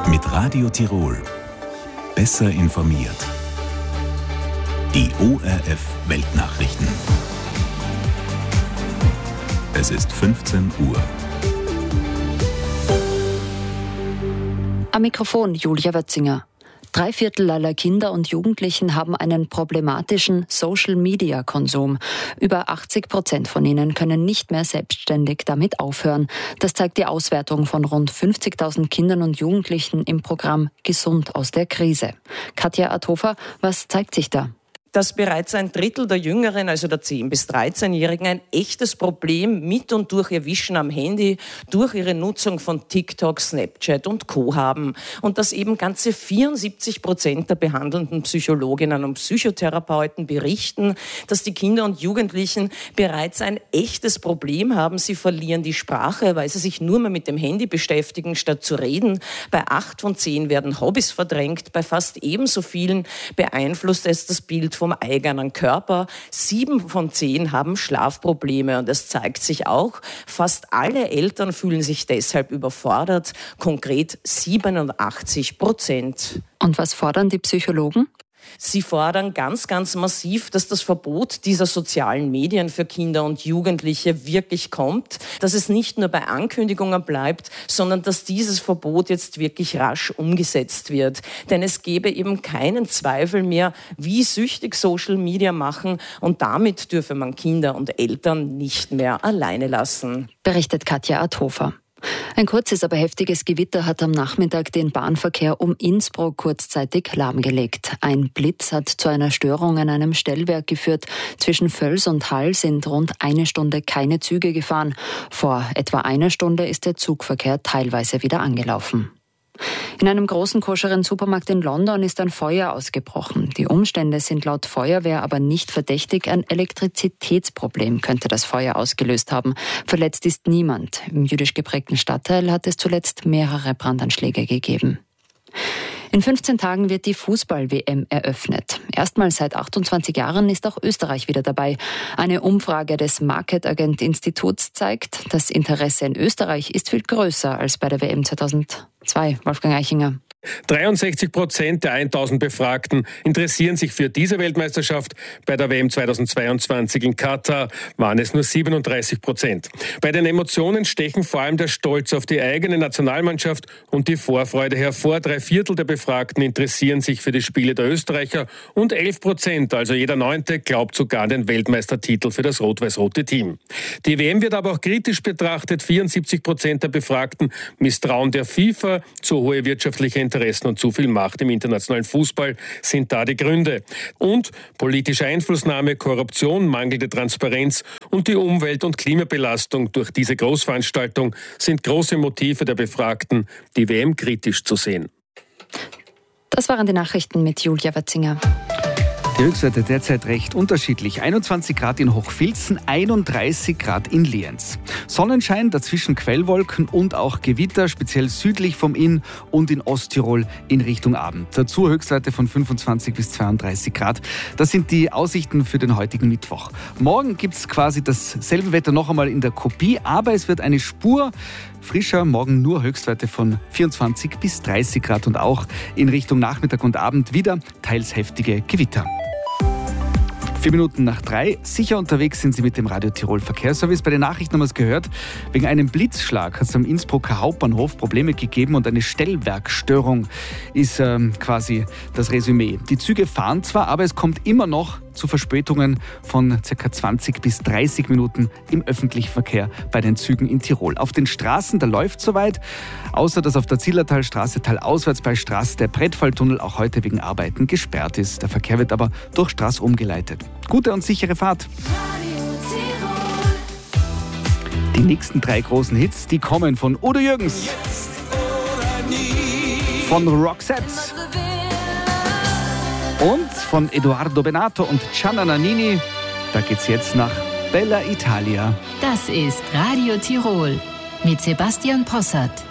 Mit Radio Tirol. Besser informiert. Die ORF Weltnachrichten. Es ist 15 Uhr. Am Mikrofon Julia Wötzinger. 3/4 aller Kinder und Jugendlichen haben einen problematischen Social-Media-Konsum. Über 80% von ihnen können nicht mehr selbstständig damit aufhören. Das zeigt die Auswertung von rund 50.000 Kindern und Jugendlichen im Programm Gesund aus der Krise. Katja Athofer, was zeigt sich da? Dass bereits 1/3 der Jüngeren, also der 10- bis 13-Jährigen, ein echtes Problem mit und durch ihr Wischen am Handy, durch ihre Nutzung von TikTok, Snapchat und Co. haben. Und dass eben ganze 74% der behandelnden Psychologinnen und Psychotherapeuten berichten, dass die Kinder und Jugendlichen bereits ein echtes Problem haben. Sie verlieren die Sprache, weil sie sich nur mehr mit dem Handy beschäftigen, statt zu reden. Bei 8 von 10 werden Hobbys verdrängt. Bei fast ebenso vielen beeinflusst es das Bild vom eigenen Körper. 7 von 10 haben Schlafprobleme und es zeigt sich auch, fast alle Eltern fühlen sich deshalb überfordert, konkret 87%. Und was fordern die Psychologen? Sie fordern ganz massiv, dass das Verbot dieser sozialen Medien für Kinder und Jugendliche wirklich kommt, dass es nicht nur bei Ankündigungen bleibt, sondern dass dieses Verbot jetzt wirklich rasch umgesetzt wird. Denn es gäbe eben keinen Zweifel mehr, wie süchtig Social Media machen und damit dürfe man Kinder und Eltern nicht mehr alleine lassen. Berichtet Katja Athofer. Ein kurzes, aber heftiges Gewitter hat am Nachmittag den Bahnverkehr um Innsbruck kurzzeitig lahmgelegt. Ein Blitz hat zu einer Störung an einem Stellwerk geführt. Zwischen Völs und Hall sind rund 1 Stunde keine Züge gefahren. Vor etwa 1 Stunde ist der Zugverkehr teilweise wieder angelaufen. In einem großen koscheren Supermarkt in London ist ein Feuer ausgebrochen. Die Umstände sind laut Feuerwehr aber nicht verdächtig. Ein Elektrizitätsproblem könnte das Feuer ausgelöst haben. Verletzt ist niemand. Im jüdisch geprägten Stadtteil hat es zuletzt mehrere Brandanschläge gegeben. In 15 Tagen wird die Fußball-WM eröffnet. Erstmals seit 28 Jahren ist auch Österreich wieder dabei. Eine Umfrage des Market-Agent-Instituts zeigt, das Interesse in Österreich ist viel größer als bei der WM 2002. Wolfgang Eichinger. 63% der 1000 Befragten interessieren sich für diese Weltmeisterschaft. Bei der WM 2022 in Katar waren es nur 37%. Bei den Emotionen stechen vor allem der Stolz auf die eigene Nationalmannschaft und die Vorfreude hervor. 3/4 der Befragten interessieren sich für die Spiele der Österreicher und 11%, also jeder 9., glaubt sogar an den Weltmeistertitel für das rot-weiß-rote Team. Die WM wird aber auch kritisch betrachtet. 74% der Befragten misstrauen der FIFA. Zu hohe wirtschaftliche Interessen und zu viel Macht im internationalen Fußball sind da die Gründe. Und politische Einflussnahme, Korruption, mangelnde Transparenz und die Umwelt- und Klimabelastung durch diese Großveranstaltung sind große Motive der Befragten, die WM kritisch zu sehen. Das waren die Nachrichten mit Julia Wötzinger. Die Höchstwerte derzeit recht unterschiedlich. 21 Grad in Hochfilzen, 31 Grad in Lienz. Sonnenschein, dazwischen Quellwolken und auch Gewitter, speziell südlich vom Inn und in Osttirol in Richtung Abend. Dazu Höchstwerte von 25 bis 32 Grad. Das sind die Aussichten für den heutigen Mittwoch. Morgen gibt es quasi dasselbe Wetter noch einmal in der Kopie, aber es wird eine Spur frischer. Morgen nur Höchstwerte von 24 bis 30 Grad und auch in Richtung Nachmittag und Abend wieder teils heftige Gewitter. 4 Minuten nach 3. Sicher unterwegs sind Sie mit dem Radio Tirol Verkehrsservice. Bei den Nachrichten haben wir es gehört. Wegen einem Blitzschlag hat es am Innsbrucker Hauptbahnhof Probleme gegeben und eine Stellwerkstörung ist quasi das Resümee. Die Züge fahren zwar, aber es kommt immer noch zu Verspätungen von ca. 20 bis 30 Minuten im öffentlichen Verkehr bei den Zügen in Tirol. Auf den Straßen, da läuft soweit, außer dass auf der Zillertalstraße talauswärts bei Straß der Brettfalltunnel auch heute wegen Arbeiten gesperrt ist. Der Verkehr wird aber durch Straß umgeleitet. Gute und sichere Fahrt. Die nächsten 3 großen Hits, die kommen von Udo Jürgens, von Roxette und von Edoardo Bennato und Gianna Nannini. Da geht's jetzt nach Bella Italia. Das ist Radio Tirol mit Sebastian Possart.